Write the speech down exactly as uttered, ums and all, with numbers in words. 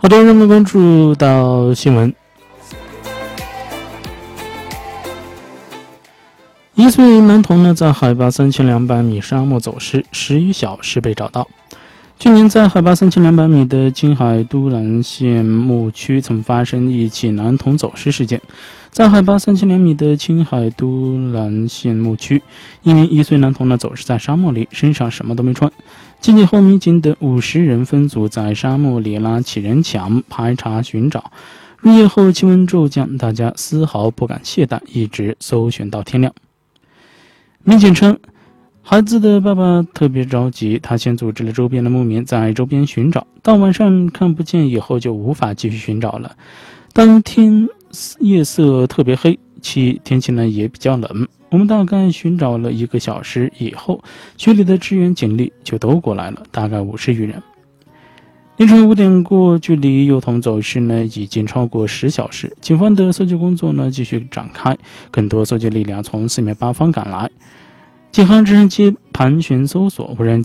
好的，让我们关注到新闻。一岁男童呢，在海拔三千两百米沙漠走失，十余小时被找到。去年在海拔三千两百米的青海都兰县牧区曾发生一起男童走失事件。在海拔三千两米的青海都兰县牧区，一名一岁男童呢走失在沙漠里，身上什么都没穿。集结后，民警等五十人分组在沙漠里拉起人墙排查寻找。入夜后气温骤降，大家丝毫不敢懈怠，一直搜寻到天亮。民警称，孩子的爸爸特别着急，他先组织了周边的牧民在周边寻找，到晚上看不见以后就无法继续寻找了。当天夜色特别黑，气天气呢也比较冷，我们大概寻找了一个小时以后，区里的支援警力就都过来了，大概五十余人。凌晨五点过，距离幼童走失呢已经超过十小时，警方的搜救工作呢继续展开，更多搜救力量从四面八方赶来。警方直升机盘旋搜索，无人